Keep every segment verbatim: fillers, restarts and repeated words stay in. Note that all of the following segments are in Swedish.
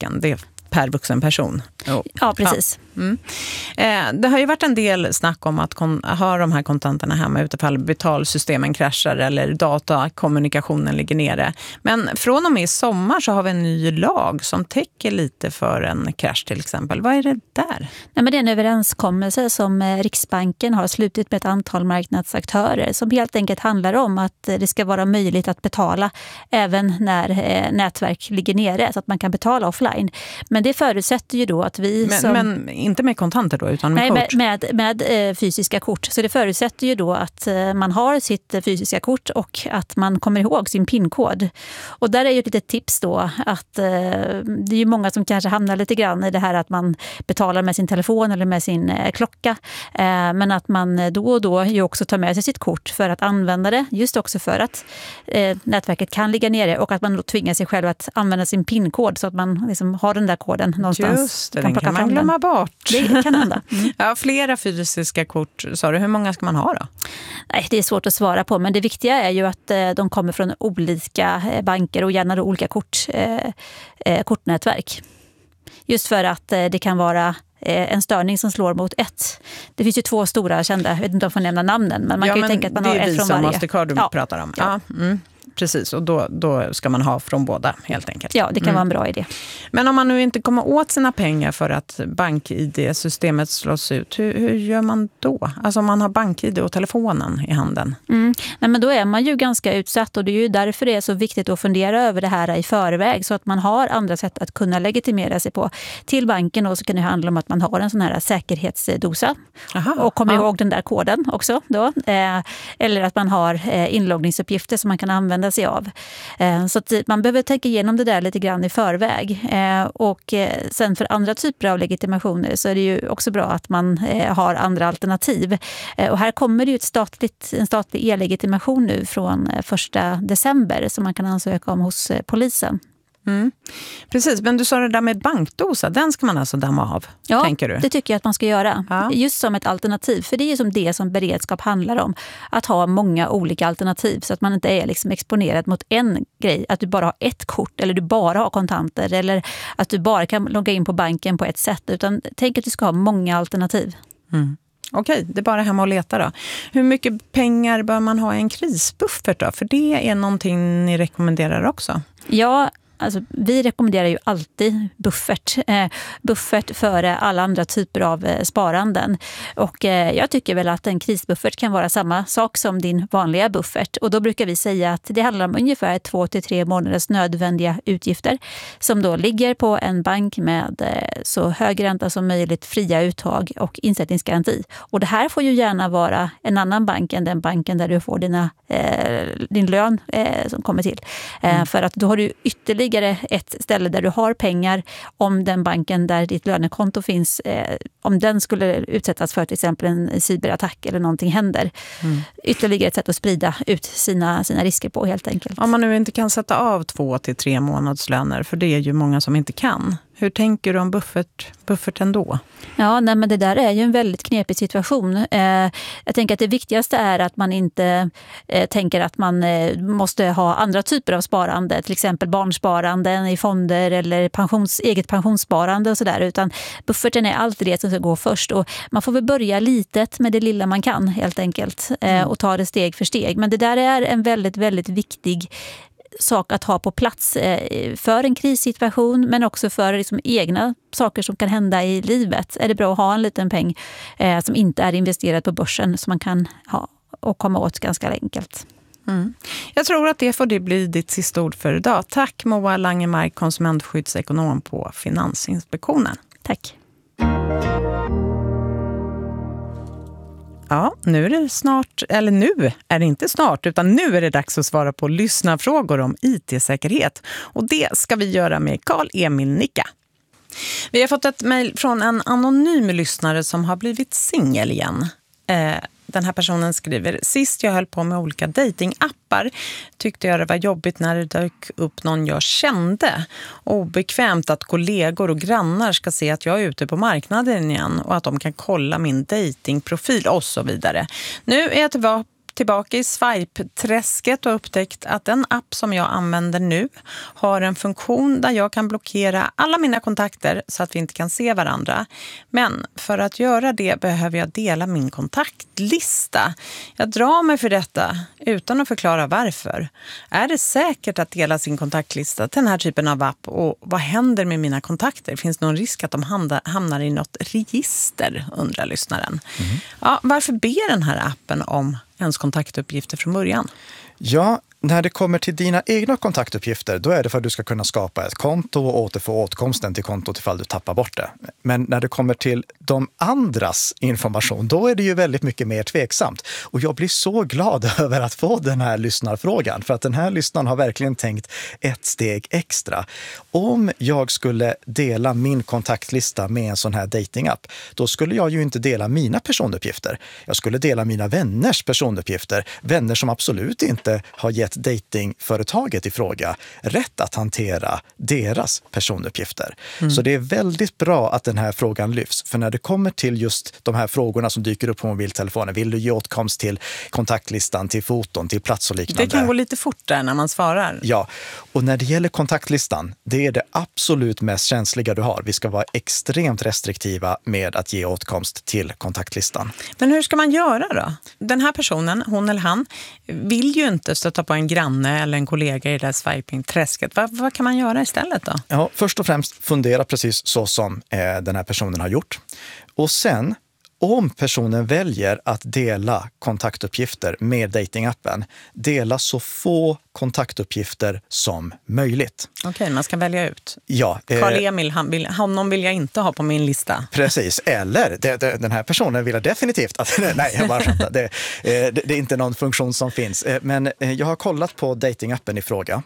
dagen. Det är per vuxen person. Oh. Ja, precis. Ja. Mm. Eh, det har ju varit en del snack om att kon- ha de här kontanterna hemma utifall betalsystemen kraschar eller datakommunikationen ligger nere. Men från och med i sommar så har vi en ny lag som täcker lite för en krasch till exempel. Vad är det där? Nej, men det är en överenskommelse som Riksbanken har slutit med ett antal marknadsaktörer som helt enkelt handlar om att det ska vara möjligt att betala även när eh, nätverk ligger nere så att man kan betala offline. Men det förutsätter ju då att vi men, som... Men inte med kontanter då, utan med Nej, kort? med, med, med eh, fysiska kort. Så det förutsätter ju då att eh, man har sitt eh, fysiska kort och att man kommer ihåg sin PIN-kod. Och där är ju ett litet tips då att eh, det är ju många som kanske hamnar lite grann i det här att man betalar med sin telefon eller med sin eh, klocka. Eh, men att man då och då ju också tar med sig sitt kort för att använda det. Just också för att eh, nätverket kan ligga nere och att man då tvingar sig själv att använda sin PIN-kod så att man liksom har den där koden någonstans. Just det, kan den kan man glömma den. bort. Det kan hända. Mm. Ja, flera fysiska kort, sa du. Hur många ska man ha då? Nej, det är svårt att svara på, men det viktiga är ju att eh, de kommer från olika eh, banker och gärna då olika kort, eh, eh, kortnätverk. Just för att eh, det kan vara eh, en störning som slår mot ett. Det finns ju två stora kända, jag vet inte om jag får nämna namnen, men man ja, kan ju men tänka att man har ett från varje. Det är Visa och Mastercard du ja. pratar om. Ja. Ja, mm. Precis, och då, då ska man ha från båda helt enkelt. Ja, det kan mm. vara en bra idé. Men om man nu inte kommer åt sina pengar för att bank-I D-systemet slås ut, hur, hur gör man då? Alltså om man har bank-I D och telefonen i handen. Mm. Nej, men då är man ju ganska utsatt och det är ju därför det är så viktigt att fundera över det här i förväg så att man har andra sätt att kunna legitimera sig på. Till banken och så kan det handla om att man har en sån här säkerhetsdosa. Aha, och kommer ja. ihåg den där koden också då. Eh, eller att man har eh, inloggningsuppgifter som man kan använda sig av. Så att man behöver tänka igenom det där lite grann i förväg. Och sen för andra typer av legitimationer så är det ju också bra att man har andra alternativ. Och här kommer det ju ett statligt, en statlig e-legitimation nu från första december som man kan ansöka om hos polisen. Mm. Precis, men du sa det där med bankdosa, den ska man alltså damma av, ja, tänker du? Det tycker jag att man ska göra. Ja. Just som ett alternativ, för det är ju som det som beredskap handlar om. Att ha många olika alternativ så att man inte är liksom exponerad mot en grej. Att du bara har ett kort eller du bara har kontanter eller att du bara kan logga in på banken på ett sätt. Utan tänk att du ska ha många alternativ. Mm. Okej, det är bara hemma och leta då. Hur mycket pengar bör man ha i en krisbuffert då? För det är någonting ni rekommenderar också. Ja, alltså, vi rekommenderar ju alltid buffert. Eh, buffert före alla andra typer av eh, sparanden. Och eh, jag tycker väl att en krisbuffert kan vara samma sak som din vanliga buffert. Och då brukar vi säga att det handlar om ungefär två till tre månaders nödvändiga utgifter. Som då ligger på en bank med eh, så hög ränta som möjligt, fria uttag och insättningsgaranti. Och det här får ju gärna vara en annan bank än den banken där du får dina, eh, din lön eh, som kommer till. Eh, mm. För att då har du ytterligare ett ställe där du har pengar om den banken där ditt lönekonto finns, eh, om den skulle utsättas för till exempel en cyberattack eller någonting händer. Mm. Ytterligare ett sätt att sprida ut sina, sina risker på helt enkelt. Om man nu inte kan sätta av två till tre månadslöner, för det är ju många som inte kan. Hur tänker du om buffert, bufferten då? Ja, nej, men det där är ju en väldigt knepig situation. Eh, jag tänker att det viktigaste är att man inte eh, tänker att man eh, måste ha andra typer av sparande. Till exempel barnsparanden i fonder eller pensions, eget pensionssparande och sådär. Utan bufferten är alltid det som ska gå först. Och man får väl börja litet med det lilla man kan helt enkelt. Eh, mm. Och ta det steg för steg. Men det där är en väldigt, väldigt viktig sak att ha på plats för en krissituation men också för liksom egna saker som kan hända i livet. Är det bra att ha en liten peng eh, som inte är investerad på börsen som man kan ha och komma åt ganska enkelt. Mm. Jag tror att det får det bli ditt sista ord för idag. Tack Moa Langemark, konsumentskyddsekonom på Finansinspektionen. Tack. Ja, nu är det snart, eller nu är det inte snart, utan nu är det dags att svara på lyssnarfrågor om I T-säkerhet. Och det ska vi göra med Carl-Emil Nicka. Vi har fått ett mejl från en anonym lyssnare som har blivit singel igen. Eh, den här personen skriver: sist jag höll på med olika datingappar tyckte jag det var jobbigt när det dök upp någon jag kände. Obekvämt att kollegor och grannar ska se att jag är ute på marknaden igen och att de kan kolla min datingprofil och så vidare. Nu är jag tillbaka tillbaka i swipe-träsket och upptäckt att den app som jag använder nu har en funktion där jag kan blockera alla mina kontakter så att vi inte kan se varandra. Men för att göra det behöver jag dela min kontaktlista. Jag drar mig för detta utan att förklara varför. Är det säkert att dela sin kontaktlista till den här typen av app, och vad händer med mina kontakter? Finns det någon risk att de hamnar i något register, undrar lyssnaren. Mm. Ja, varför ber den här appen om ens kontaktuppgifter från början? Ja, när det kommer till dina egna kontaktuppgifter, då är det för att du ska kunna skapa ett konto och återfå åtkomsten till kontot ifall du tappar bort det. Men när det kommer till de andras information, då är det ju väldigt mycket mer tveksamt. Och jag blir så glad över att få den här lyssnarfrågan, för att den här lyssnaren har verkligen tänkt ett steg extra. Om jag skulle dela min kontaktlista med en sån här datingapp, då skulle jag ju inte dela mina personuppgifter. Jag skulle dela mina vänners personuppgifter. Vänner som absolut inte har gett datingföretaget i fråga rätt att hantera deras personuppgifter. Mm. Så det är väldigt bra att den här frågan lyfts. För när det kommer till just de här frågorna som dyker upp på mobiltelefonen, vill du ge åtkomst till kontaktlistan, till foton, till plats och liknande. Det kan gå lite fort där när man svarar. Ja, och när det gäller kontaktlistan, det är det absolut mest känsliga du har. Vi ska vara extremt restriktiva med att ge åtkomst till kontaktlistan. Men hur ska man göra då? Den här personen, hon eller han, vill ju inte stöta på en granne eller en kollega i det där swiping-träsket. Vad, vad kan man göra istället då? Ja, först och främst fundera precis så som eh, den här personen har gjort. Och sen, om personen väljer att dela kontaktuppgifter med datingappen, dela så få kontaktuppgifter som möjligt. Okej, okay, man ska välja ut. Ja. Karl-Emil, han vill, honom vill jag inte ha på min lista. Precis, eller det, det, den här personen vill jag definitivt att, nej, jag bara skämtar. Det, det, det är inte någon funktion som finns. Men jag har kollat på datingappen i fråga,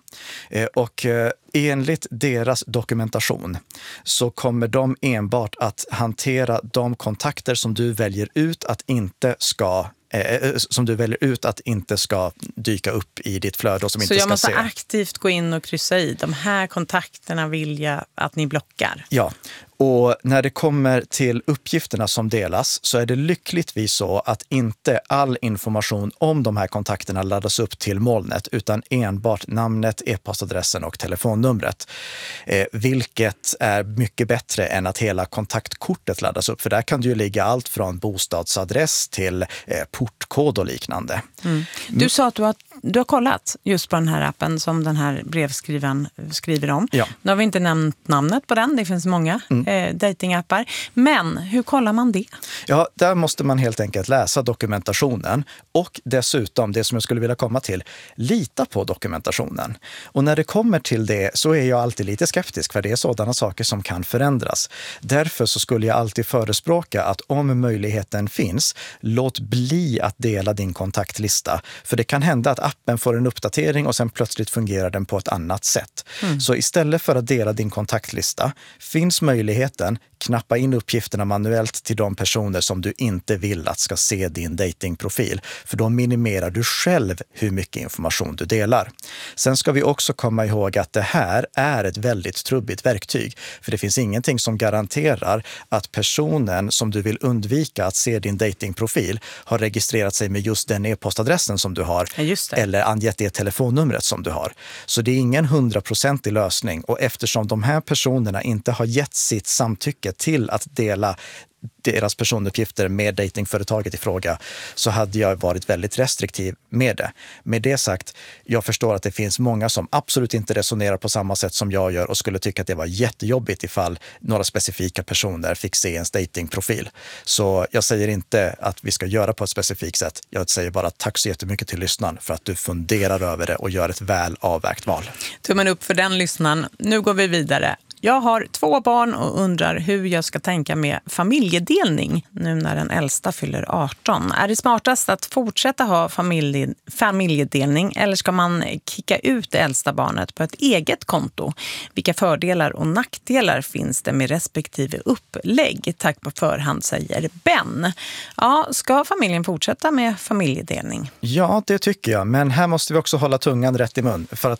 och enligt deras dokumentation så kommer de enbart att hantera de kontakter som du väljer ut att inte ska Eh, som du väljer ut att inte ska dyka upp i ditt flöde och som så inte ska se. Så jag måste aktivt gå in och kryssa i. De här kontakterna vill jag att ni blockar. Ja, och när det kommer till uppgifterna som delas så är det lyckligtvis så att inte all information om de här kontakterna laddas upp till molnet, utan enbart namnet, e-postadressen och telefonnumret. Eh, vilket är mycket bättre än att hela kontaktkortet laddas upp, för där kan det ju ligga allt från bostadsadress till eh, portkod och liknande. Mm. Du sa att du har, du har kollat just på den här appen som den här brevskrivaren skriver om. Ja. Nu har vi inte nämnt namnet på den, det finns många mm. eh, datingappar. Men hur kollar man det? Ja, där måste man helt enkelt läsa dokumentationen och dessutom, det som jag skulle vilja komma till, lita på dokumentationen. Och när det kommer till det så är jag alltid lite skeptisk, för det är sådana saker som kan förändras. Därför så skulle jag alltid förespråka att om möjligheten finns, låt bli att dela din kontaktlista. För det kan hända att appen får en uppdatering och sen plötsligt fungerar den på ett annat sätt. Mm. Så istället för att dela din kontaktlista, finns möjligheten, knappa in uppgifterna manuellt till de personer som du inte vill att ska se din datingprofil. För då minimerar du själv hur mycket information du delar. Sen ska vi också komma ihåg att det här är ett väldigt trubbigt verktyg. För det finns ingenting som garanterar att personen som du vill undvika att se din datingprofil har registrerat sig med just den e-postadressen som du har. Ja, just det. Eller angett det telefonnumret som du har. Så det är ingen hundraprocentig lösning. Och eftersom de här personerna inte har gett sitt samtycke till att dela deras personuppgifter med datingföretaget i fråga, så hade jag varit väldigt restriktiv med det. Med det sagt, jag förstår att det finns många som absolut inte resonerar på samma sätt som jag gör och skulle tycka att det var jättejobbigt ifall några specifika personer fick se ens datingprofil. Så jag säger inte att vi ska göra på ett specifikt sätt. Jag säger bara tack så jättemycket till lyssnaren för att du funderar över det och gör ett väl avvägt val. Tummen upp för den lyssnaren. Nu går vi vidare. Jag har två barn och undrar hur jag ska tänka med familjedelning nu när den äldsta fyller arton. Är det smartast att fortsätta ha familje, familjedelning eller ska man kicka ut det äldsta barnet på ett eget konto? Vilka fördelar och nackdelar finns det med respektive upplägg? Tack på förhand, säger Ben. Ja, ska familjen fortsätta med familjedelning? Ja, det tycker jag. Men här måste vi också hålla tungan rätt i mun. För att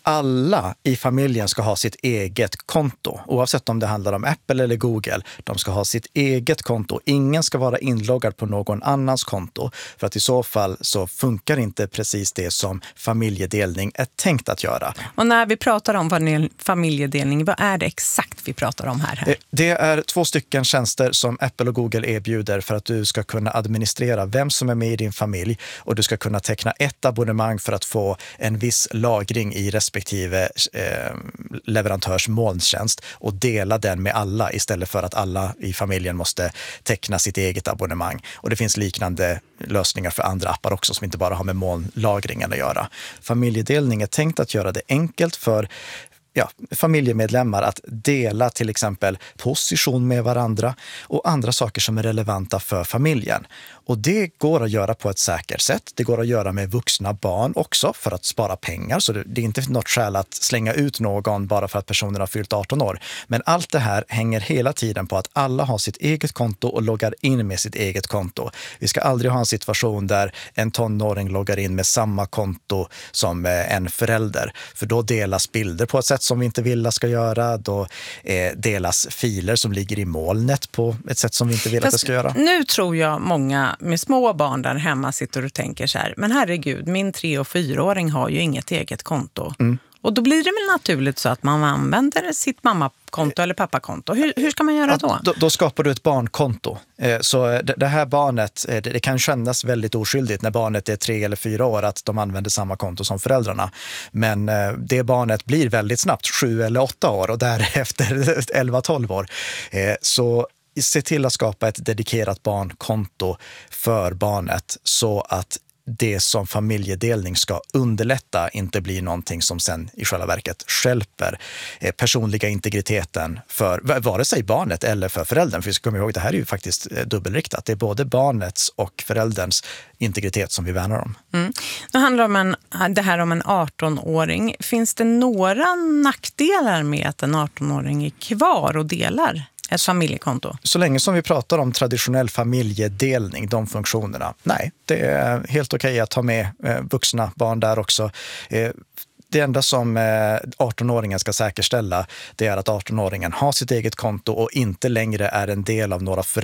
alla i familjen ska ha sitt eget konto. Oavsett om det handlar om Apple eller Google. De ska ha sitt eget konto. Ingen ska vara inloggad på någon annans konto. För att i så fall så funkar inte precis det som familjedelning är tänkt att göra. Och när vi pratar om familjedelning, vad är det exakt vi pratar om här? Det är två stycken tjänster som Apple och Google erbjuder för att du ska kunna administrera vem som är med i din familj. Och du ska kunna teckna ett abonnemang för att få en viss lagring i respektive eh, leverantörs molntjänst och dela den med alla istället för att alla i familjen måste teckna sitt eget abonnemang. Och det finns liknande lösningar för andra appar också som inte bara har med molnlagringen att göra. Familjedelning är tänkt att göra det enkelt för Ja, familjemedlemmar att dela till exempel position med varandra och andra saker som är relevanta för familjen. Och det går att göra på ett säkert sätt. Det går att göra med vuxna barn också för att spara pengar. Så det är inte något skäl att slänga ut någon bara för att personen har fyllt arton år. Men allt det här hänger hela tiden på att alla har sitt eget konto och loggar in med sitt eget konto. Vi ska aldrig ha en situation där en tonåring loggar in med samma konto som en förälder. För då delas bilder på ett sätt som vi inte vill att ska göra. Då eh, delas filer som ligger i molnet på ett sätt som vi inte vill Fast att det ska göra. Nu tror jag många med små barn där hemma sitter och tänker så här, men herregud, min tre- och fyraåring har ju inget eget konto. Mm. Och då blir det väl naturligt så att man använder sitt mammakonto eller pappakonto. Hur, hur ska man göra då? då? Då skapar du ett barnkonto. Så det här barnet, det kan kännas väldigt oskyldigt när barnet är tre eller fyra år att de använder samma konto som föräldrarna. Men det barnet blir väldigt snabbt sju eller åtta år och därefter elva tolv år. Så se till att skapa ett dedikerat barnkonto för barnet så att det som familjedelning ska underlätta inte blir någonting som sen i själva verket stjälper personliga integriteten för vare sig barnet eller för föräldern. För vi ska komma ihåg att det här är ju faktiskt dubbelriktat. Det är både barnets och förälderns integritet som vi värnar om. Mm. Nu handlar om en, det här om en arton-åring. Finns det några nackdelar med att en arton-åring är kvar och delar ett familjekonto? Så länge som vi pratar om traditionell familjedelning, de funktionerna, nej, det är helt okej att ta med eh, vuxna barn där också. Eh, Det enda som arton-åringen ska säkerställa det är att arton-åringen har sitt eget konto och inte längre är en del av några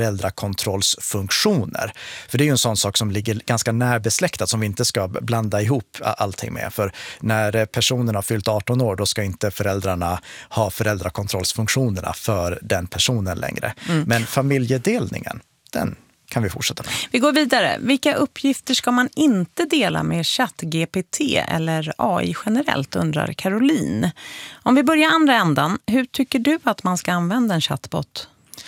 föräldrakontrollsfunktioner. För det är ju en sån sak som ligger ganska närbesläktat som vi inte ska blanda ihop allting med. För när personen har fyllt arton år då ska inte föräldrarna ha föräldrakontrollsfunktionerna för den personen längre. Mm. Men familjedelningen, den kan vi fortsätta med. Vi går vidare. Vilka uppgifter ska man inte dela med ChatGPT eller A I generellt, undrar Caroline. Om vi börjar andra ändan, hur tycker du att man ska använda en chatbot?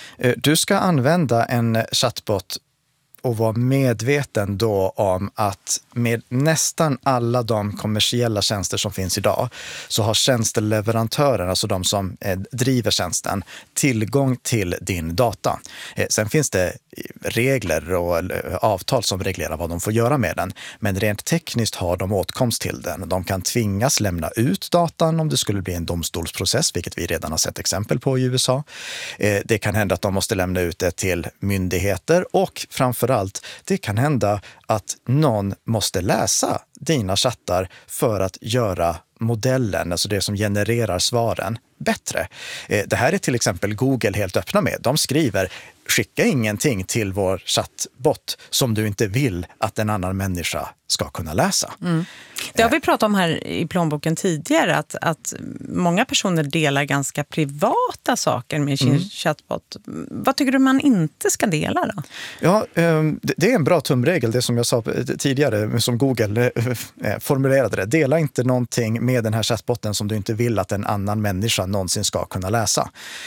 Du ska använda en chatbot och vara medveten då om att med nästan alla de kommersiella tjänster som finns idag så har tjänsteleverantören, alltså de som eh, driver tjänsten, tillgång till din data. Eh, sen finns det regler och eh, avtal som reglerar vad de får göra med den. Men rent tekniskt har de åtkomst till den. De kan tvingas lämna ut datan om det skulle bli en domstolsprocess, vilket vi redan har sett exempel på i U S A. Eh, det kan hända att de måste lämna ut det till myndigheter och framför allt, det kan hända att någon måste läsa dina chattar för att göra modellen, alltså det som genererar svaren, bättre. Det här är till exempel Google helt öppna med. De skriver, skicka ingenting till vår chattbot som du inte vill att en annan människa ska kunna läsa. Mm. Det har vi pratat om här i plånboken tidigare, att, att många personer delar ganska privata saker med sin mm. chatbot. Vad tycker du man inte ska dela då? Ja, det är en bra tumregel, det som jag sa tidigare, som Google formulerade det. Dela inte någonting med den här chatbotten som du inte vill att en annan människa någonsin ska kunna läsa.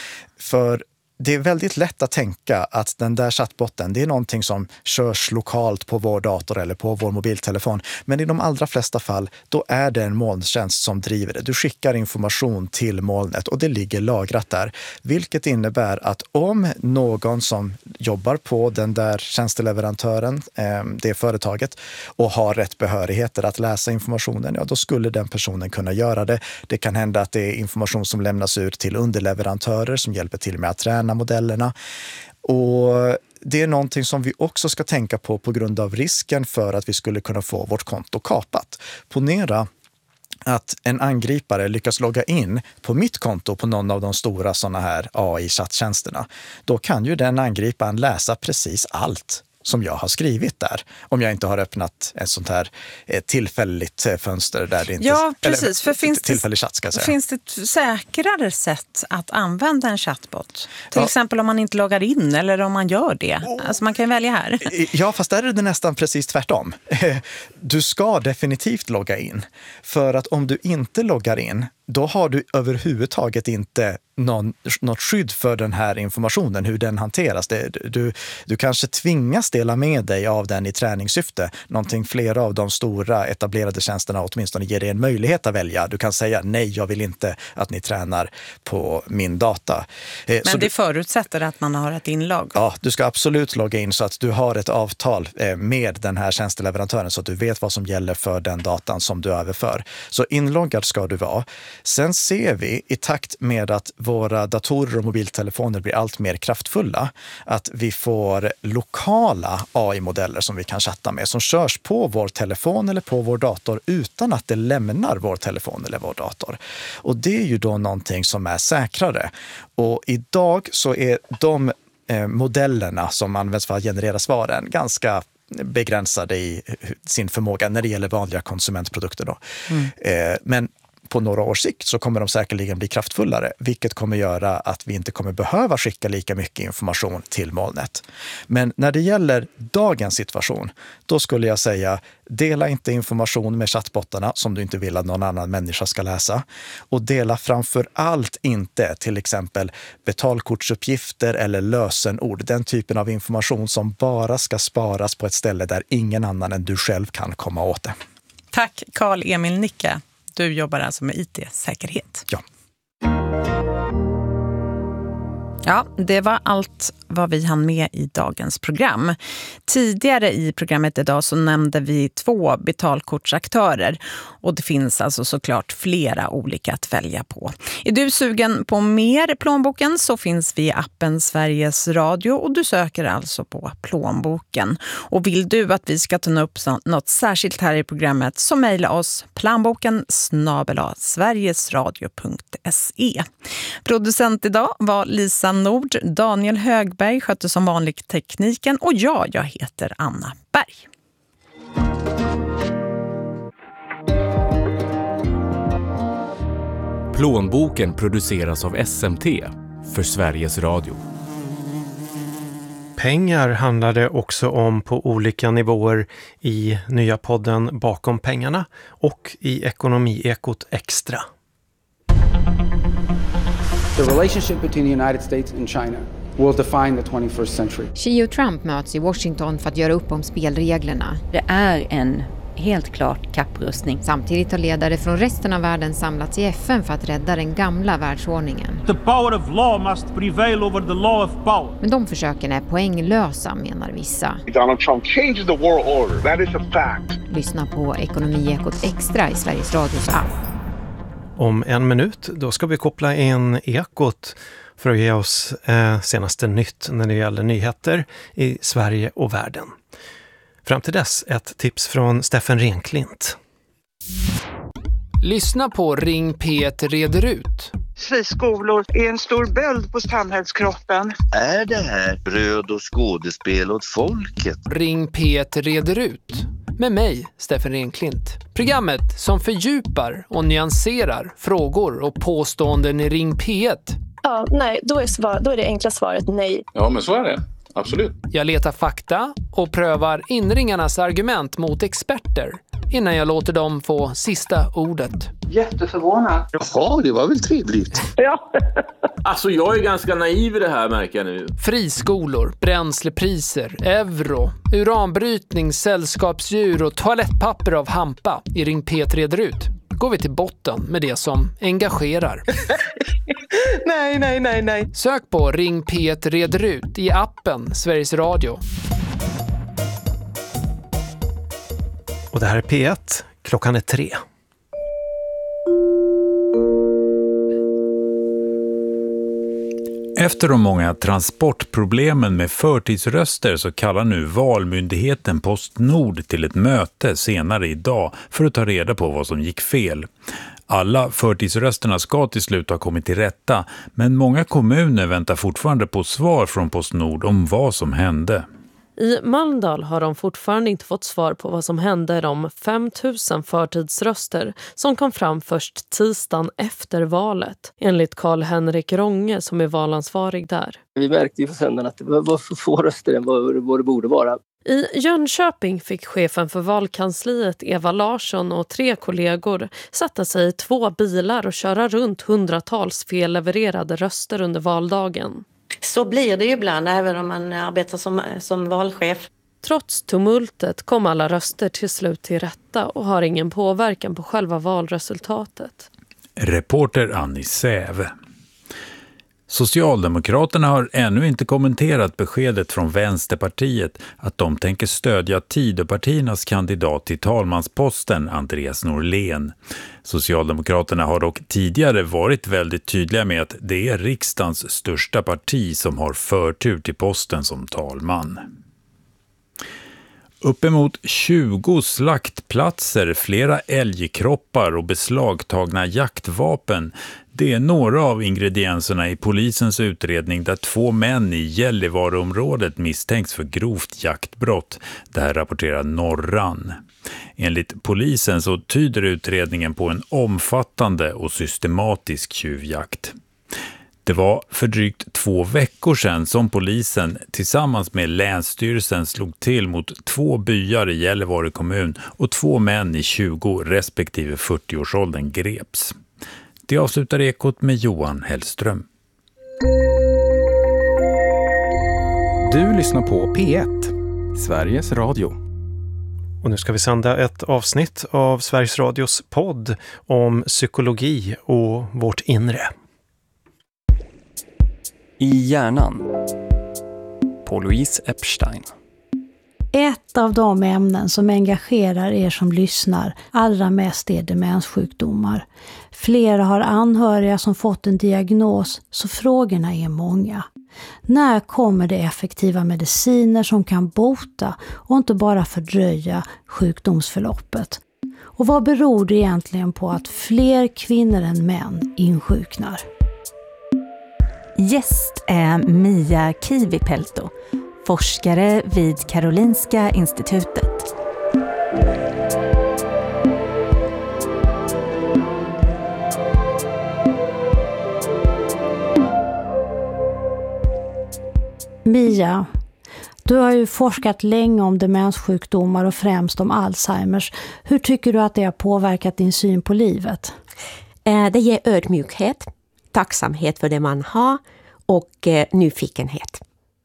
För det är väldigt lätt att tänka att den där chattbotten, det är någonting som körs lokalt på vår dator eller på vår mobiltelefon. Men i de allra flesta fall, då är det en molntjänst som driver det. Du skickar information till molnet och det ligger lagrat där. Vilket innebär att om någon som jobbar på den där tjänsteleverantören, det företaget, och har rätt behörigheter att läsa informationen, ja då skulle den personen kunna göra det. Det kan hända att det är information som lämnas ut till underleverantörer som hjälper till med att träna modellerna. Och det är någonting som vi också ska tänka på på grund av risken för att vi skulle kunna få vårt konto kapat. Ponera att en angripare lyckas logga in på mitt konto på någon av de stora såna här A I-chatttjänsterna, då kan ju den angriparen läsa precis allt som jag har skrivit där. Om jag inte har öppnat ett sånt här tillfälligt fönster där det inte... Ja, precis. Eller, för finns tillfällig chatt, ska jag säga. Finns det ett säkrare sätt att använda en chatbot? Till ja. exempel om man inte loggar in eller om man gör det. Oh. Alltså man kan välja här. Ja, fast där är det nästan precis tvärtom. Du ska definitivt logga in. För att om du inte loggar in, då har du överhuvudtaget inte någon, något skydd för den här informationen, hur den hanteras. Det, du, du kanske tvingas dela med dig av den i träningssyfte. Någonting flera av de stora etablerade tjänsterna åtminstone ger dig en möjlighet att välja. Du kan säga nej, jag vill inte att ni tränar på min data. Men så det du, förutsätter att man har ett inlogg. Ja, du ska absolut logga in så att du har ett avtal med den här tjänsteleverantören så att du vet vad som gäller för den datan som du överför. Så inloggad ska du vara. Sen ser vi i takt med att våra datorer och mobiltelefoner blir allt mer kraftfulla att vi får lokala A I-modeller som vi kan chatta med som körs på vår telefon eller på vår dator utan att det lämnar vår telefon eller vår dator. Och det är ju då någonting som är säkrare. Och idag så är de eh, modellerna som används för att generera svaren ganska begränsade i sin förmåga när det gäller vanliga konsumentprodukter då. Mm. Eh, men på några års sikt så kommer de säkerligen bli kraftfullare, vilket kommer göra att vi inte kommer behöva skicka lika mycket information till molnet. Men när det gäller dagens situation, då skulle jag säga dela inte information med chattbottarna som du inte vill att någon annan människa ska läsa. Och dela framför allt inte till exempel betalkortsuppgifter eller lösenord. Den typen av information som bara ska sparas på ett ställe där ingen annan än du själv kan komma åt det. Tack Carl-Emil Nicka. Du jobbar alltså med I T-säkerhet. Ja. Ja, det var allt vad vi hann med i dagens program. Tidigare i programmet idag så nämnde vi två betalkortsaktörer och det finns alltså såklart flera olika att välja på. Är du sugen på mer Plånboken så finns vi i appen Sveriges Radio och du söker alltså på Plånboken. Och vill du att vi ska ta upp något särskilt här i programmet så mejla oss plånboken snabel-a sverigesradio punkt se. Producent idag var Lisa Nord, Daniel Högberg skötte som vanligt tekniken och jag, jag heter Anna Berg. Plånboken produceras av S M T för Sveriges Radio. Pengar handlar det också om på olika nivåer i nya podden Bakom pengarna och i Ekonomiekot Extra. The relationship between the United States and China will define the twenty-first century. Xi och Trump möts i Washington för att göra upp om spelreglerna. Det är en helt klart kapprustning. Samtidigt har ledare från resten av världen samlats i F N för att rädda den gamla världsordningen. The power of law must prevail over the law of power. Men de försöken är poänglösa, menar vissa. Donald Trump changed the world order. That is a fact. Lyssna på Ekonomiekot Extra i Sveriges Radios app. Om en minut då ska vi koppla in Ekot för att ge oss eh, senaste nytt när det gäller nyheter i Sverige och världen. Fram till dess ett tips från Steffen Renklint. Lyssna på Ring P ett reder ut. Friskolor är en stor böld på samhällskroppen. Är det här bröd och skådespel åt folket? Ring P ett reder ut. Med mig, Steffen Renklint. Programmet som fördjupar och nyanserar frågor och påståenden i Ring P ett. Ja, nej, då är, svar, då är det enkla svaret nej. Ja, men så är det. Absolut. Jag letar fakta och prövar inringarnas argument mot experter innan jag låter dem få sista ordet. Jätteförvånad. Jaha, det var väl trevligt. Ja. Alltså jag är ganska naiv i det här, märker jag nu. Friskolor, bränslepriser, euro, uranbrytning, sällskapsdjur och toalettpapper av hampa i Ring P ett reder ut. Går vi till botten med det som engagerar. nej, nej, nej, nej. Sök på Ring P ett reder ut i appen Sveriges Radio. Och det här är P ett. Klockan är tre. Efter de många transportproblemen med förtidsröster så kallar nu Valmyndigheten Postnord till ett möte senare idag för att ta reda på vad som gick fel. Alla förtidsrösterna ska till slut ha kommit till rätta, men många kommuner väntar fortfarande på svar från Postnord om vad som hände. I Mölndal har de fortfarande inte fått svar på vad som hände de fem tusen förtidsröster som kom fram först tisdagen efter valet, enligt Karl-Henrik Ronge som är valansvarig där. Vi märkte ju för söndagen att det var för få röster än vad, vad det borde vara. I Jönköping fick chefen för valkansliet Eva Larsson och tre kollegor sätta sig i två bilar och köra runt hundratals fellevererade röster under valdagen. Så blir det ju ibland även om man arbetar som, som valchef. Trots tumultet kom alla röster till slut till rätta och har ingen påverkan på själva valresultatet. Reporter Annie Säve. Socialdemokraterna har ännu inte kommenterat beskedet från Vänsterpartiet att de tänker stödja Tidöpartiernas kandidat till talmansposten, Andreas Norlén. Socialdemokraterna har dock tidigare varit väldigt tydliga med att det är riksdagens största parti som har förtur till posten som talman. Uppemot tjugo slaktplatser, flera älgkroppar och beslagtagna jaktvapen. Det är några av ingredienserna i polisens utredning där två män i Gällivareområdet misstänks för grovt jaktbrott. Det här rapporterar Norran. Enligt polisen så tyder utredningen på en omfattande och systematisk tjuvjakt. Det var för drygt två veckor sedan som polisen tillsammans med Länsstyrelsen slog till mot två byar i Gällivare kommun och två män i tjugo respektive fyrtio-årsåldern greps. Det avslutar Ekot med Johan Hellström. Du lyssnar på P ett, Sveriges Radio. Och nu ska vi sända ett avsnitt av Sveriges Radios podd om psykologi och vårt inre. I hjärnan på Louise Epstein. Ett av de ämnen som engagerar er som lyssnar allra mest är demenssjukdomar. Flera har anhöriga som fått en diagnos, så frågorna är många. När kommer det effektiva mediciner som kan bota och inte bara fördröja sjukdomsförloppet? Och vad beror det egentligen på att fler kvinnor än män insjuknar? Gäst är Mia Kivipelto, forskare vid Karolinska institutet. Mia, du har ju forskat länge om demenssjukdomar och främst om Alzheimers. Hur tycker du att det har påverkat din syn på livet? Det ger ödmjukhet, tacksamhet för det man har och nyfikenhet.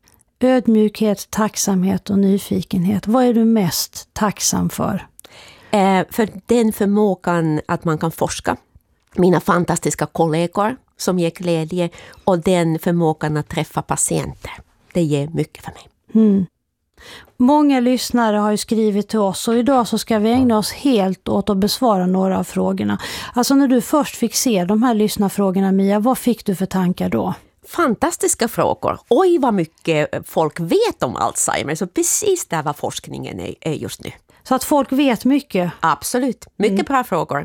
Ödmjukhet, tacksamhet och nyfikenhet. Vad är du mest tacksam för? Eh, för den förmågan att man kan forska. Mina fantastiska kollegor som ger glädje och den förmågan att träffa patienter. Det ger mycket för mig. Mm. Många lyssnare har ju skrivit till oss och idag så ska vi ägna oss helt åt att besvara några av frågorna. Alltså när du först fick se de här lyssnarfrågorna, Mia, vad fick du för tankar då? Fantastiska frågor. Oj, vad mycket folk vet om Alzheimer. Så precis där var forskningen är just nu. Så att folk vet mycket? Absolut. Mycket mm. bra frågor.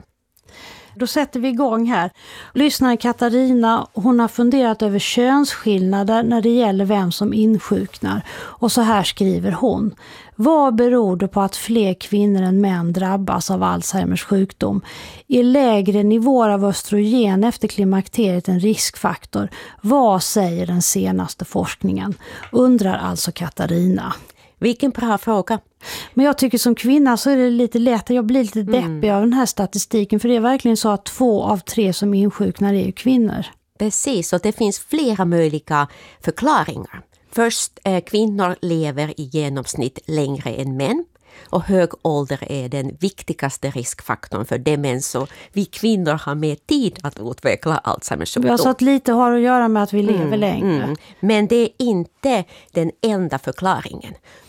Då sätter vi igång här. Lyssnaren Katarina, hon har funderat över könsskillnader när det gäller vem som insjuknar. Och så här skriver hon. Vad beror det på att fler kvinnor än män drabbas av Alzheimers sjukdom? Är lägre nivåer av östrogen efter klimakteriet en riskfaktor? Vad säger den senaste forskningen? Undrar alltså Katarina. Vilken bra fråga. Men jag tycker som kvinna så är det lite lätt. Jag blir lite deppig mm. av den här statistiken. För det är verkligen så att två av tre som insjuknar är ju kvinnor. Precis, och det finns flera möjliga förklaringar. Först, eh, kvinnor lever i genomsnitt längre än män. Och hög ålder är den viktigaste riskfaktorn för demens. Och vi kvinnor har mer tid att utveckla Alzheimers sjukdom. Jag sa att lite har att göra med att vi lever mm, längre. Mm. Men det är inte den enda förklaringen.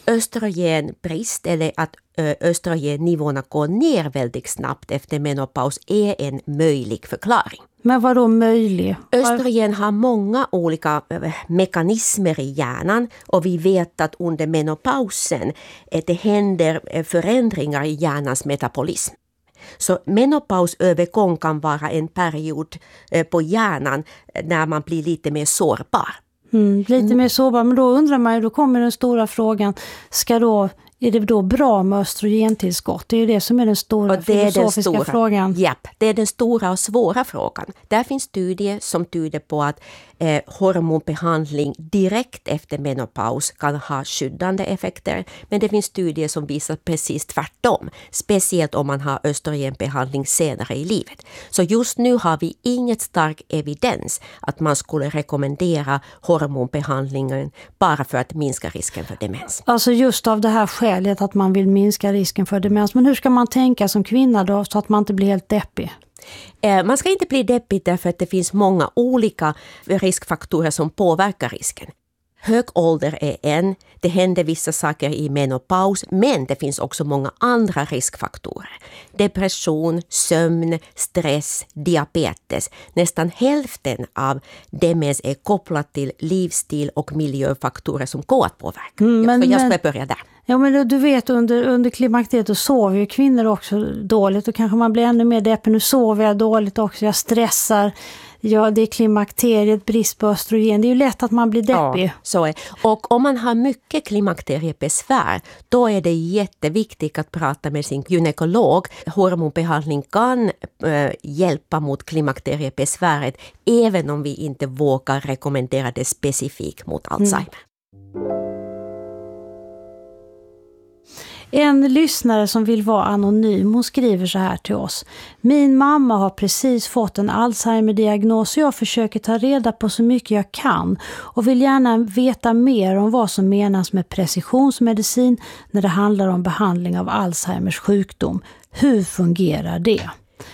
Östrogenbrist eller att östrogennivåerna går ner väldigt snabbt efter menopaus är en möjlig förklaring. Men vad då möjlig? Östrogen har många olika mekanismer i hjärnan och vi vet att under menopausen det händer förändringar i hjärnans metabolism. Så menopausövergång kan vara en period på hjärnan när man blir lite mer sårbar. Mm, lite mer sårbar, men då undrar man ju, då kommer den stora frågan, ska då, är det då bra med östrogentillskott? Det är ju det som är den stora och det är filosofiska den stora, frågan. Japp, det är den stora och svåra frågan. Där finns studier som tyder på att eh, hormonbehandling direkt efter menopaus kan ha skyddande effekter. Men det finns studier som visar precis tvärtom. Speciellt om man har östrogenbehandling senare i livet. Så just nu har vi inget stark evidens att man skulle rekommendera hormonbehandlingen bara för att minska risken för demens. Alltså just av det här skälet att man vill minska risken för demens. Men hur ska man tänka som kvinna då så att man inte blir helt deppig? Man ska inte bli deppig därför att det finns många olika riskfaktorer som påverkar risken. Hög ålder är en, det händer vissa saker i menopaus, men det finns också många andra riskfaktorer. Depression, sömn, stress, diabetes. Nästan hälften av demens är kopplat till livsstil och miljöfaktorer som går att påverka. Mm, men, Så jag ska men... börja där. Ja, men du vet, under, under klimakteriet och sover ju kvinnor också dåligt och kanske man blir ännu mer deppig. Nu sover jag dåligt också, jag stressar. Ja, det är klimakteriet, brist på östrogen. Det är ju lätt att man blir deppig. Ja, så är. Och om man har mycket klimakteriebesvär, då är det jätteviktigt att prata med sin gynekolog. Hormonbehandling kan äh, hjälpa mot klimakteriebesväret, även om vi inte vågar rekommendera det specifikt mot Alzheimer. Mm. En lyssnare som vill vara anonym, hon skriver så här till oss. Min mamma har precis fått en Alzheimer-diagnos och jag försöker ta reda på så mycket jag kan och vill gärna veta mer om vad som menas med precisionsmedicin när det handlar om behandling av Alzheimers sjukdom. Hur fungerar det?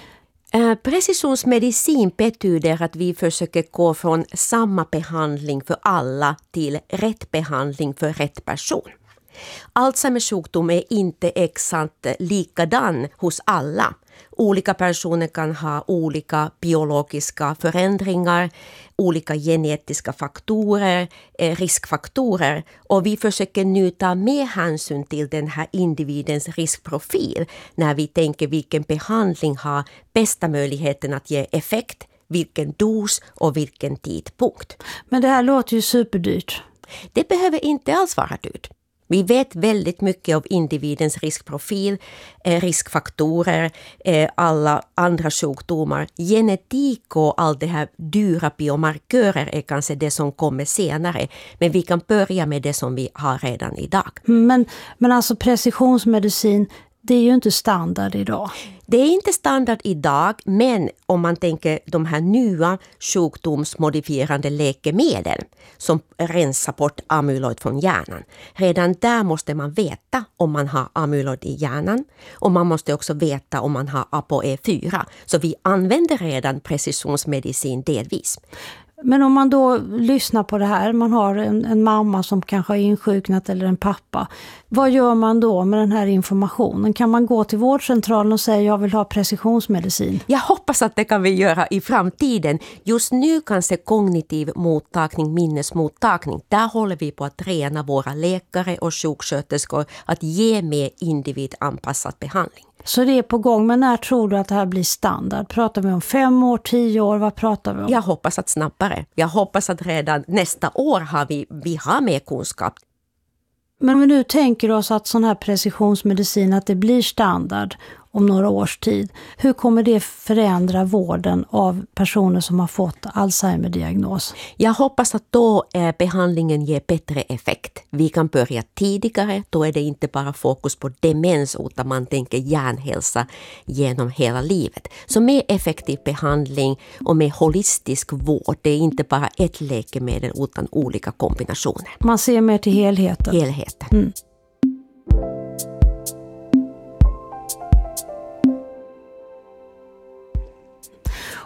Eh, precisionsmedicin betyder att vi försöker gå från samma behandling för alla till rätt behandling för rätt person. Alzheimers sjukdom är inte exakt likadan hos alla. Olika personer kan ha olika biologiska förändringar, olika genetiska faktorer, eh, riskfaktorer. Och vi försöker nu ta med hänsyn till den här individens riskprofil när vi tänker vilken behandling har bästa möjligheten att ge effekt, vilken dos och vilken tidpunkt. Men det här låter ju superdyrt. Det behöver inte alls vara dyrt. Vi vet väldigt mycket av individens riskprofil, eh, riskfaktorer, eh, alla andra sjukdomar. Genetik och allt det här dyra biomarkörer är kanske det som kommer senare. Men vi kan börja med det som vi har redan idag. Men, men alltså precisionsmedicin, det är ju inte standard idag. Det är inte standard idag, men om man tänker de här nya sjukdomsmodifierande läkemedel som rensar bort amyloid från hjärnan. Redan där måste man veta om man har amyloid i hjärnan och man måste också veta om man har A P O E fyra. Så vi använder redan precisionsmedicin delvis. Men om man då lyssnar på det här, man har en, en mamma som kanske har insjuknat eller en pappa. Vad gör man då med den här informationen? Kan man gå till vårdcentralen och säga jag vill ha precisionsmedicin? Jag hoppas att det kan vi göra i framtiden. Just nu kanske kognitiv mottagning, minnesmottagning. Där håller vi på att träna våra läkare och sjuksköterskor att ge mer individanpassad behandling. Så det är på gång, men när tror du att det här blir standard? Pratar vi om fem år, tio år, vad pratar vi om? Jag hoppas att snabbare. Jag hoppas att redan nästa år har vi, vi har mer kunskap. Men om vi nu tänker oss att sån här precisionsmedicin, att det blir standard om några års tid. Hur kommer det förändra vården av personer som har fått Alzheimer-diagnos? Jag hoppas att då eh, behandlingen ger bättre effekt. Vi kan börja tidigare, då är det inte bara fokus på demens utan man tänker hjärnhälsa genom hela livet. Så med effektiv behandling och med holistisk vård, det är inte bara ett läkemedel utan olika kombinationer. Man ser mer till helheten. Helheten. Mm.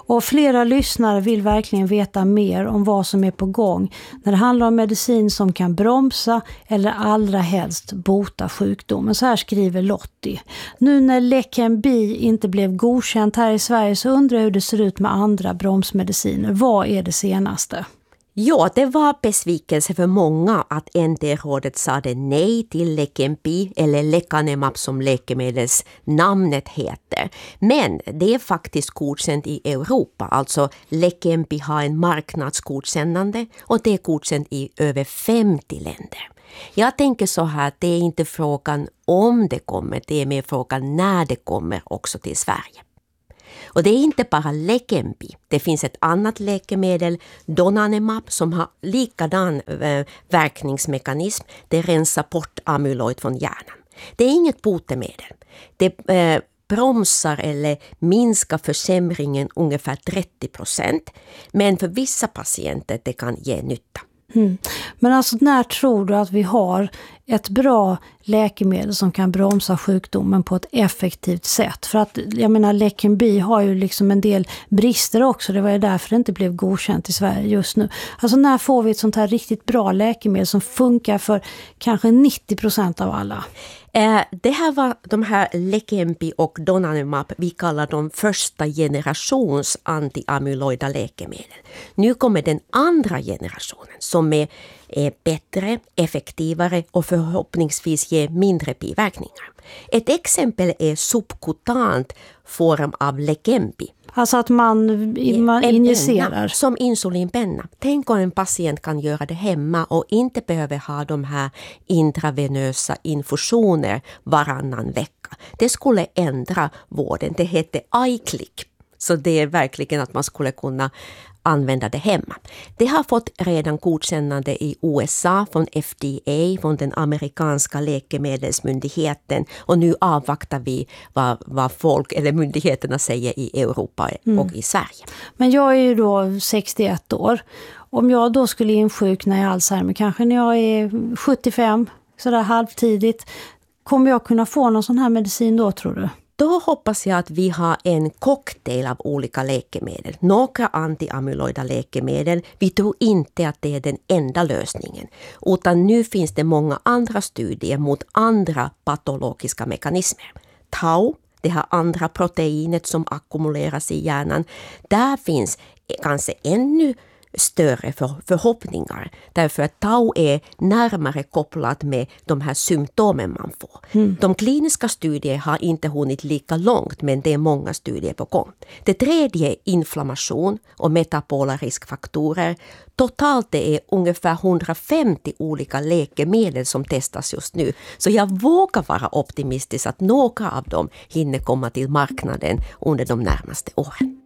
Och flera lyssnare vill verkligen veta mer om vad som är på gång när det handlar om medicin som kan bromsa eller allra helst bota sjukdomen. Så här skriver Lottie. Nu när Leqembi inte blev godkänt här i Sverige så undrar jag hur det ser ut med andra bromsmediciner. Vad är det senaste? Ja, det var besvikelse för många att N T-rådet sade nej till Leqembi eller Lecanemab som läkemedelsnamnet heter. Men det är faktiskt godkänt i Europa, alltså Leqembi har en marknadsgodkännande och det är godkänt i över femtio länder. Jag tänker så här att det är inte frågan om det kommer, det är mer frågan när det kommer också till Sverige. Och det är inte bara Leqembi. Det finns ett annat läkemedel, Donanemab, som har likadan eh, verkningsmekanism. Det rensar bort amyloid från hjärnan. Det är inget botemedel. Det eh, bromsar eller minskar försämringen ungefär trettio procent. Men för vissa patienter det kan ge nytta. Mm. Men alltså när tror du att vi har ett bra läkemedel som kan bromsa sjukdomen på ett effektivt sätt? För att jag menar Leqembi har ju liksom en del brister också. Det var ju därför det inte blev godkänt i Sverige just nu. Alltså när får vi ett sånt här riktigt bra läkemedel som funkar för kanske nittio procent av alla? Eh, det här var de här Leqembi och Donanemab, vi kallar dem första generations antiamyloida läkemedel. Nu kommer den andra generationen som är, är bättre, effektivare och förhoppningsvis ger mindre biverkningar. Ett exempel är subkutant form av Leqembi. Alltså att man, man injicerar. Penna, som insulinpenna. Tänk om en patient kan göra det hemma och inte behöver ha de här intravenösa infusioner varannan vecka. Det skulle ändra vården. Det heter iClick. Så det är verkligen att man skulle kunna använda det hemma. Det har fått redan godkännande i U S A från F D A, från den amerikanska läkemedelsmyndigheten. Och nu avvaktar vi vad, vad folk eller myndigheterna säger i Europa mm. och i Sverige. Men jag är ju då sextioett år. Om jag då skulle insjukna i Alzheimer, kanske när jag är sjuttiofem, sådär halvtidigt, kommer jag kunna få någon sån här medicin då, tror du? Då hoppas jag att vi har en cocktail av olika läkemedel. Några antiamyloida läkemedel. Vi tror inte att det är den enda lösningen. Utan nu finns det många andra studier mot andra patologiska mekanismer. Tau, det här andra proteinet som ackumuleras i hjärnan. Där finns kanske ännu större för, förhoppningar. Därför att tau är närmare kopplat med de här symptomen man får. Mm. De kliniska studier har inte hunnit lika långt, men det är många studier på gång. Det tredje är inflammation och metabola riskfaktorer. Totalt det är ungefär hundrafemtio olika läkemedel som testas just nu. Så jag vågar vara optimistisk att några av dem hinner komma till marknaden under de närmaste åren.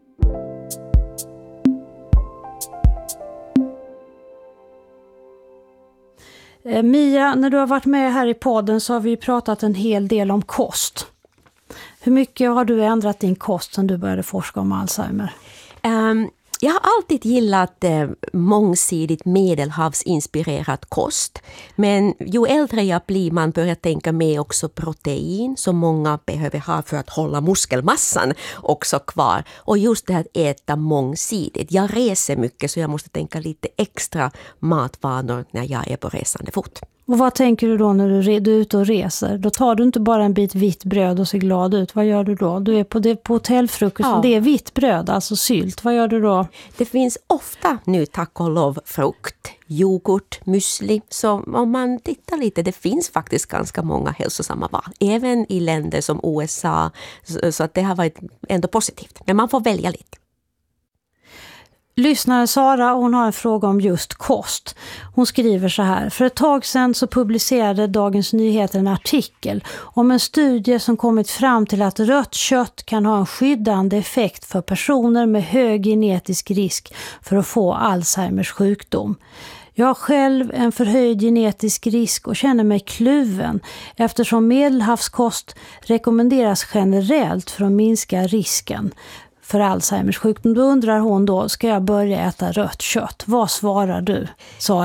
Mia, när du har varit med här i podden så har vi pratat en hel del om kost. Hur mycket har du ändrat din kost sedan du började forska om Alzheimer? Um, jag har alltid gillat eh, mångsidigt medelhavsinspirerat kost. Men ju äldre jag blir man börjar tänka med också protein som många behöver ha för att hålla muskelmassan också kvar. Och just det här att äta mångsidigt. Jag reser mycket så jag måste tänka lite extra matvanor när jag är på resande fot. Och vad tänker du då när du är ute och reser? Då tar du inte bara en bit vitt bröd och ser glad ut. Vad gör du då? Du är på, det, på hotellfrukosten. Ja. Det är vitt bröd, alltså sylt. Vad gör du då? Det finns ofta nu tack och lov frukt, yoghurt, müsli. Så om man tittar lite, det finns faktiskt ganska många hälsosamma val. Även i länder som U S A. Så att det har varit ändå positivt. Men man får välja lite. Lyssnare Sara, hon har en fråga om just kost. Hon skriver så här: för ett tag sedan så publicerade Dagens Nyheter en artikel om en studie som kommit fram till att rött kött kan ha en skyddande effekt för personer med hög genetisk risk för att få Alzheimers sjukdom. Jag har själv en förhöjd genetisk risk och känner mig kluven eftersom medelhavskost rekommenderas generellt för att minska risken för Alzheimers sjukdom. Då undrar hon då, ska jag börja äta rött kött? Vad svarar du, Sara?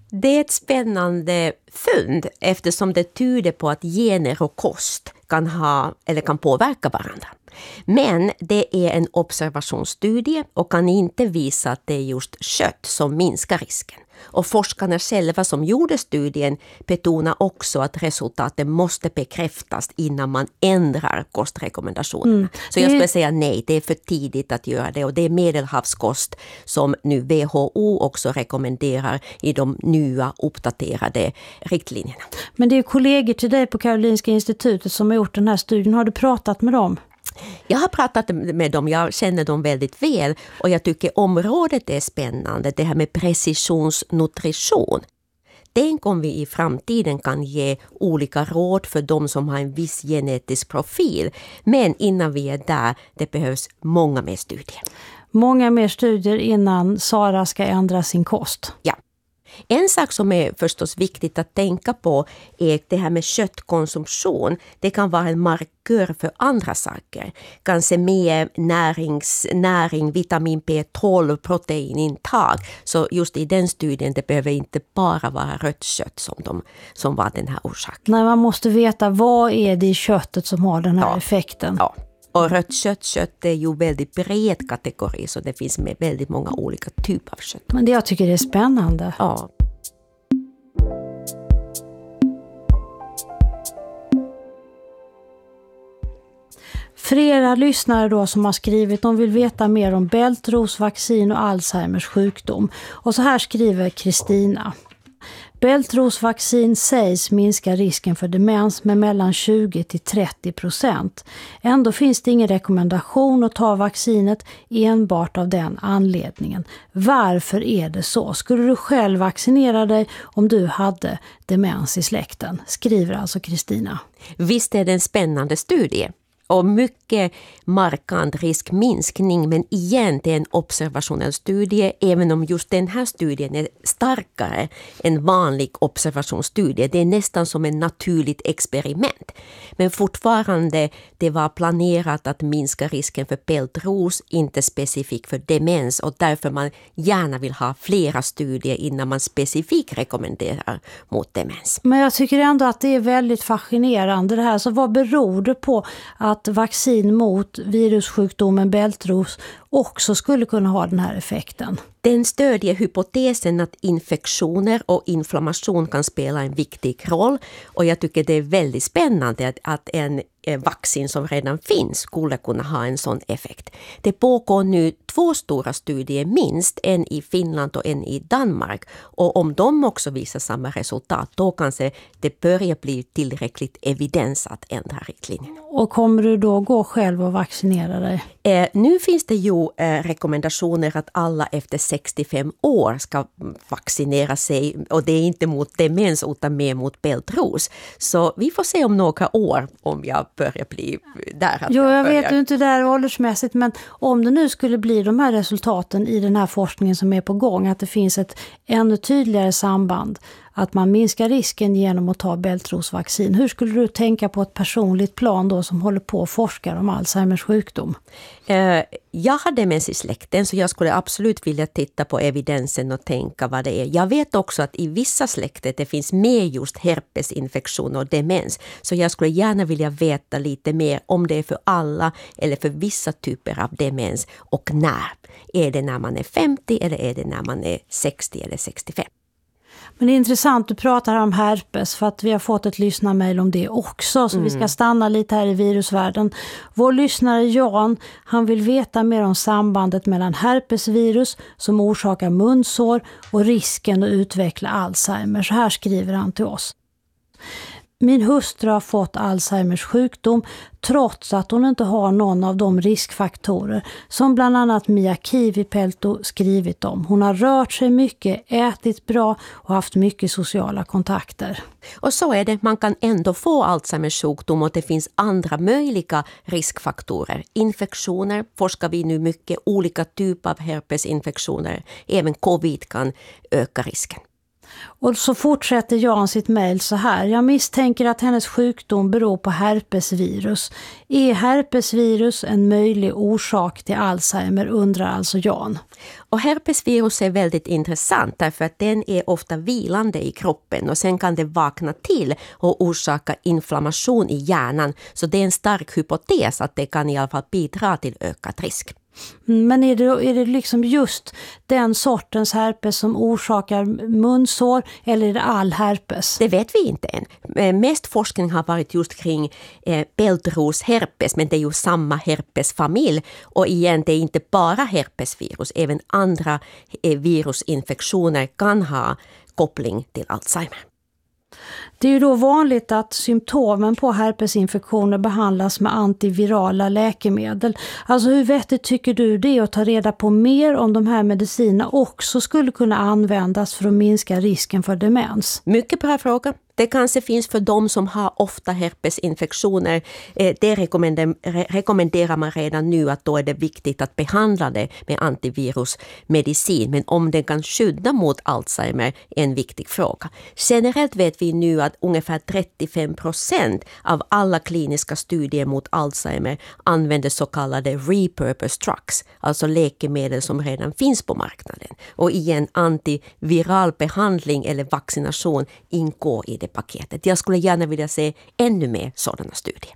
Det är ett spännande fynd eftersom det tyder på att gener och kost kan ha eller kan påverka varandra. Men det är en observationsstudie och kan inte visa att det är just kött som minskar risken. Och forskarna själva som gjorde studien betonar också att resultaten måste bekräftas innan man ändrar kostrekommendationerna. Mm. Så jag skulle säga nej, det är för tidigt att göra det. Och det är medelhavskost som nu W H O också rekommenderar i de nya uppdaterade riktlinjerna. Men det är kollegor till dig på Karolinska institutet som har gjort den här studien. Har du pratat med dem? Jag har pratat med dem, jag känner dem väldigt väl och jag tycker området är spännande, det här med precisionsnutrition. Tänk om vi i framtiden kan ge olika råd för de som har en viss genetisk profil. Men innan vi är där, det behövs många mer studier. Många mer studier innan Sara ska ändra sin kost. Ja. En sak som är förstås viktigt att tänka på är det här med köttkonsumtion. Det kan vara en markör för andra saker. Kanske mer närings, näring, vitamin B tolv, proteinintag. Så just i den studien det behöver inte bara vara rött kött som, de, som var den här orsaken. Nej, man måste veta vad är det i köttet som har den här ja. effekten. Ja. Och rött kött, kött är ju väldigt bred kategori så det finns med väldigt många olika typer av kött. Men det jag tycker det är spännande. Ja. Flera lyssnare då som har skrivit, de vill veta mer om bältrosvaccin och Alzheimers sjukdom. Och så här skriver Kristina. Bältrosvaccin sägs minska risken för demens med mellan tjugo till trettio procent. Ändå finns det ingen rekommendation att ta vaccinet enbart av den anledningen. Varför är det så? Skulle du själv vaccinera dig om du hade demens i släkten? Skriver alltså Kristina. Visst är det en spännande studie. Och mycket markant riskminskning, men igen det är en observationell studie, även om just den här studien är starkare än vanlig observationsstudie. Det är nästan som en naturligt experiment. Men fortfarande det var planerat att minska risken för bältros, inte specifikt för demens, och därför man gärna vill ha flera studier innan man specifikt rekommenderar mot demens. Men jag tycker ändå att det är väldigt fascinerande det här. Så vad beror det på att vaccin mot virussjukdomen bältros också skulle kunna ha den här effekten? Den stödjer hypotesen att infektioner och inflammation kan spela en viktig roll. Och jag tycker det är väldigt spännande att, att en vaccin som redan finns skulle kunna ha en sån effekt. Det pågår nu två stora studier minst, en i Finland och en i Danmark. Och om de också visar samma resultat, då kanske det börjar bli tillräckligt evidens att ändra riktlinjen. Och kommer du då gå själv och vaccinera dig? Eh, nu finns det ju eh, rekommendationer att alla efter sextiofem år ska vaccinera sig, och det är inte mot demens utan mer mot bältros. Så vi får se om några år om jag börjar bli där. Jo, jag, jag börjar... vet ju inte där åldersmässigt, men om det nu skulle bli de här resultaten i den här forskningen som är på gång, att det finns ett ännu tydligare samband, att man minskar risken genom att ta bältrosvaccin. Hur skulle du tänka på ett personligt plan då som håller på och forskar om Alzheimers sjukdom? Uh, jag har demens i släkten, så jag skulle absolut vilja titta på evidensen och tänka vad det är. Jag vet också att i vissa släkter det finns med just herpesinfektion och demens. Så jag skulle gärna vilja veta lite mer om det är för alla eller för vissa typer av demens och när. Är det när man är femtio eller är det när man är sextio eller sextiofem? Men det är intressant, du pratar om herpes för att vi har fått ett lyssnarmail om det också. Så mm. vi ska stanna lite här i virusvärlden. Vår lyssnare Jan, han vill veta mer om sambandet mellan herpesvirus som orsakar munsår och risken att utveckla Alzheimer. Så här skriver han till oss. Min hustru har fått Alzheimers sjukdom trots att hon inte har någon av de riskfaktorer som bland annat Mia Kivipelto skrivit om. Hon har rört sig mycket, ätit bra och haft mycket sociala kontakter. Och så är det, man kan ändå få Alzheimers sjukdom och det finns andra möjliga riskfaktorer. Infektioner forskar vi nu mycket, olika typer av herpesinfektioner. Även covid kan öka risken. Och så fortsätter Jan sitt mejl så här. Jag misstänker att hennes sjukdom beror på herpesvirus. Är herpesvirus en möjlig orsak till Alzheimer, undrar alltså Jan. Och herpesvirus är väldigt intressant därför att den är ofta vilande i kroppen och sen kan det vakna till och orsaka inflammation i hjärnan. Så det är en stark hypotes att det kan i alla fall bidra till ökad risk. Men är det, är det liksom just den sortens herpes som orsakar munsår eller är det all herpes? Det vet vi inte än. Mest forskning har varit just kring eh, bältrosherpes, men det är ju samma herpesfamilj. Och igen, det är inte bara herpesvirus, även andra eh, virusinfektioner kan ha koppling till Alzheimer. Det är ju då vanligt att symptomen på herpesinfektioner behandlas med antivirala läkemedel. Alltså hur vettigt tycker du det är att ta reda på mer om de här medicinerna också skulle kunna användas för att minska risken för demens? Mycket bra fråga. Det kanske finns för de som har ofta herpesinfektioner. Det rekommenderar man redan nu att då är det viktigt att behandla det med antivirusmedicin. Men om den kan skydda mot Alzheimer är en viktig fråga. Generellt vet vi nu att ungefär trettiofem procent av alla kliniska studier mot Alzheimer använder så kallade repurpose drugs. Alltså läkemedel som redan finns på marknaden. Och igen, antiviral behandling eller vaccination ingår i det paketet. Jag skulle gärna vilja se ännu mer sådana studier.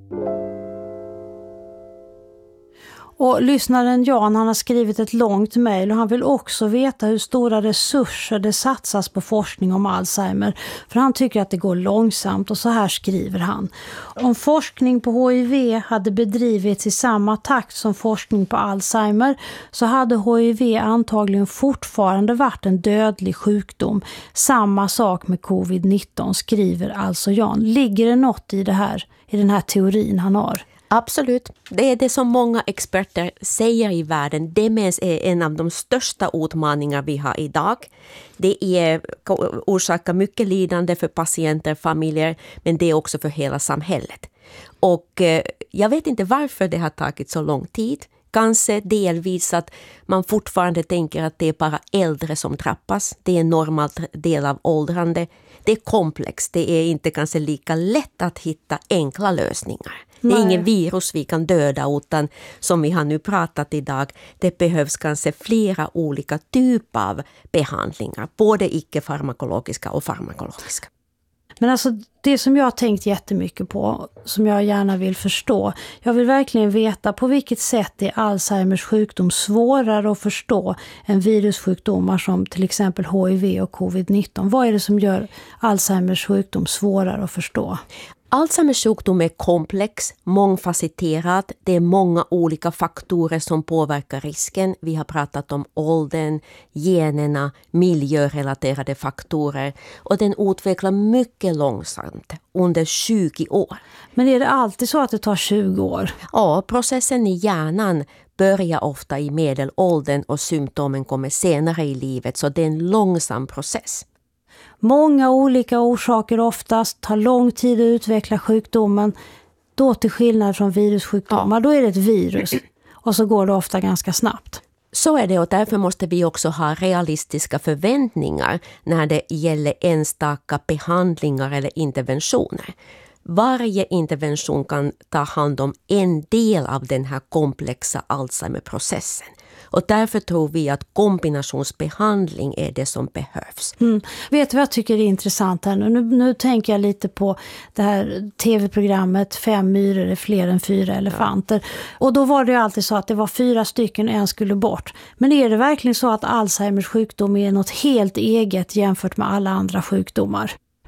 Och lyssnaren Jan, han har skrivit ett långt mejl och han vill också veta hur stora resurser det satsas på forskning om Alzheimer. För han tycker att det går långsamt och så här skriver han. Om forskning på H I V hade bedrivits i samma takt som forskning på Alzheimer så hade H I V antagligen fortfarande varit en dödlig sjukdom. Samma sak med covid nitton, skriver alltså Jan. Ligger det något i det här, i den här teorin han har? Absolut. Det är det som många experter säger i världen. Demens är en av de största utmaningar vi har idag. Det är, orsakar mycket lidande för patienter, familjer, men det är också för hela samhället. Och eh, jag vet inte varför det har tagit så lång tid. Kanske delvis att man fortfarande tänker att det är bara äldre som trappas. Det är en normal del av åldrande. Det är komplext. Det är inte kanske lika lätt att hitta enkla lösningar. Det är Nej. ingen virus vi kan döda utan som vi har nu pratat idag. Det behövs kanske flera olika typer av behandlingar. Både icke-farmakologiska och farmakologiska. Men alltså det som jag har tänkt jättemycket på, som jag gärna vill förstå. Jag vill verkligen veta på vilket sätt är Alzheimers sjukdom svårare att förstå än virussjukdomar som till exempel H I V och covid nitton. Vad är det som gör Alzheimers sjukdom svårare att förstå? Alzheimers sjukdom är komplex, mångfacetterad. Det är många olika faktorer som påverkar risken. Vi har pratat om åldern, generna, miljörelaterade faktorer. Och den utvecklar mycket långsamt, under tjugo år. Men är det alltid så att det tar tjugo år? Ja, processen i hjärnan börjar ofta i medelåldern och symptomen kommer senare i livet. Så det är en långsam process. Många olika orsaker oftast, tar lång tid att utveckla sjukdomen. Då till skillnad från virussjukdomar, ja. Då är det ett virus och så går det ofta ganska snabbt. Så är det och därför måste vi också ha realistiska förväntningar när det gäller enstaka behandlingar eller interventioner. Varje intervention kan ta hand om en del av den här komplexa Alzheimer-processen. Och därför tror vi att kombinationsbehandling är det som behövs. Mm. Vet du vad jag tycker är intressant här nu? nu? Nu tänker jag lite på det här tv-programmet Fem myror är fler än fyra elefanter. Ja. Och då var det ju alltid så att det var fyra stycken och en skulle bort. Men är det verkligen så att Alzheimers sjukdom är något helt eget jämfört med alla andra sjukdomar?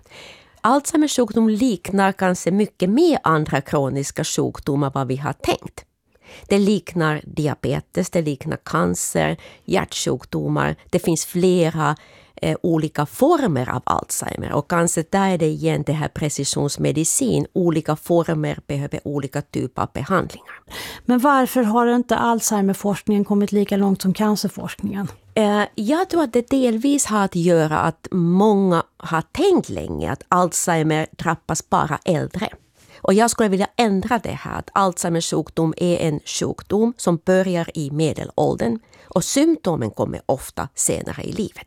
Alzheimers sjukdom liknar kanske mycket mer andra kroniska sjukdomar vad vi har tänkt. Det liknar diabetes, det liknar cancer, hjärtsjukdomar. Det finns flera eh, olika former av Alzheimer. Och kanske där är det igen det här precisionsmedicin. Olika former behöver olika typer av behandlingar. Men varför har inte Alzheimerforskningen kommit lika långt som cancerforskningen? Eh, jag tror att det delvis har att göra att många har tänkt länge att Alzheimer trappas bara äldre. Och jag skulle vilja ändra det här att Alzheimers sjukdom är en sjukdom som börjar i medelåldern och symptomen kommer ofta senare i livet.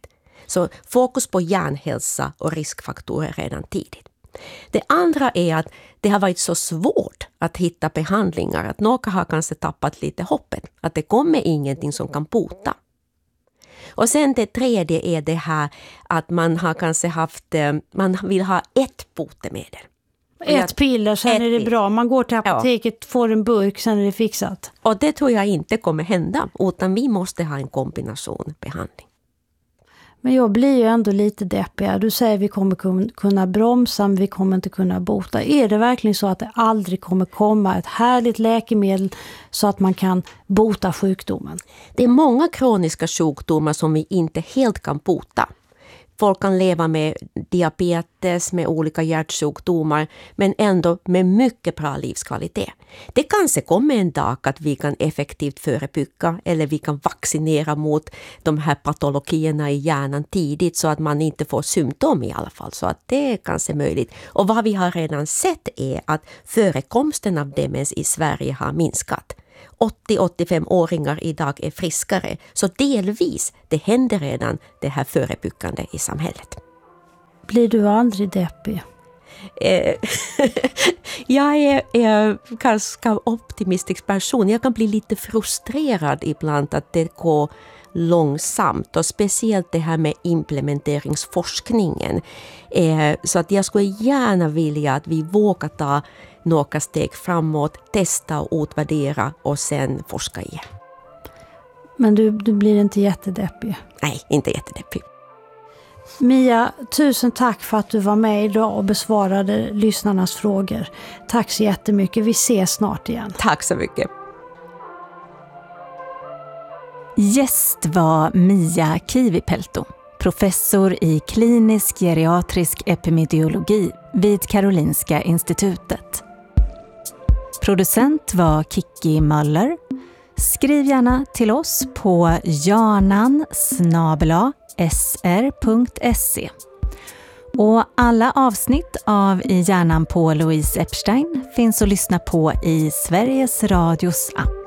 Så fokus på hjärnhälsa och riskfaktorer redan tidigt. Det andra är att det har varit så svårt att hitta behandlingar att några har kanske tappat lite hoppet. Att det kommer ingenting som kan bota. Och sen det tredje är det här att man har kanske haft, man vill ha ett botemedel. Ett piller, sen ett är det bra. Man går till apoteket, ja. får en burk, sen är det fixat. Och det tror jag inte kommer hända, utan vi måste ha en kombination behandling. Men jag blir ju ändå lite deppig. Du säger att vi kommer kunna bromsa, men vi kommer inte kunna bota. Är det verkligen så att det aldrig kommer komma ett härligt läkemedel så att man kan bota sjukdomen? Det är många kroniska sjukdomar som vi inte helt kan bota. Folk kan leva med diabetes, med olika hjärtsjukdomar, men ändå med mycket bra livskvalitet. Det kanske kommer en dag att vi kan effektivt förebygga eller vi kan vaccinera mot de här patologierna i hjärnan tidigt så att man inte får symptom i alla fall. Så att det är kanske möjligt. Och vad vi har redan sett är att förekomsten av demens i Sverige har minskat. åttio till åttiofem-åringar idag är friskare. Så delvis, det händer redan det här förebyggande i samhället. Blir du aldrig deppig? Eh, jag är, är ganska optimistisk person. Jag kan bli lite frustrerad ibland att det går långsamt. Och speciellt det här med implementeringsforskningen. Eh, så att jag skulle gärna vilja att vi vågar ta några steg framåt, testa och utvärdera och sen forska igen. Men du, du blir inte jättedeppig? Nej, inte jättedeppig. Mia, tusen tack för att du var med idag och besvarade lyssnarnas frågor. Tack så jättemycket. Vi ses snart igen. Tack så mycket. Gäst var Mia Kivipelto, professor i klinisk geriatrisk epidemiologi vid Karolinska institutet. Producent var Kiki Möller. Skriv gärna till oss på hjärnan snabel-a s r punkt se. Och alla avsnitt av I hjärnan på Louise Epstein finns att lyssna på i Sveriges Radios app.